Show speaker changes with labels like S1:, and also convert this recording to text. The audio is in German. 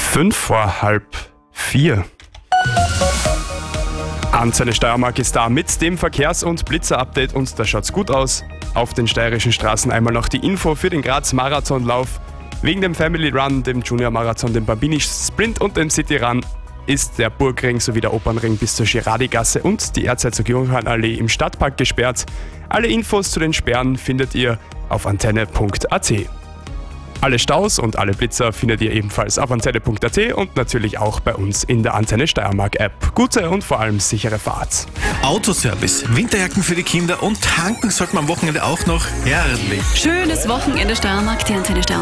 S1: 4:05. Antenne Steiermark ist da mit dem Verkehrs- und Blitzer-Update und da schaut's gut aus. Auf den steirischen Straßen einmal noch die Info für den Graz-Marathonlauf. Wegen dem Family Run, dem Junior-Marathon, dem Bambini-Sprint und dem City-Run ist der Burgring sowie der Opernring bis zur Girardi-Gasse und die Erzherzog-Johann-Allee im Stadtpark gesperrt. Alle Infos zu den Sperren findet ihr auf antenne.at. Alle Staus und alle Blitzer findet ihr ebenfalls auf antenne.at und natürlich auch bei uns in der Antenne Steiermark App. Gute und vor allem sichere Fahrt.
S2: Autoservice, Winterjacken für die Kinder und tanken sollte man am Wochenende auch noch. Herrlich.
S3: Schönes Wochenende Steiermark, die Antenne Steiermark.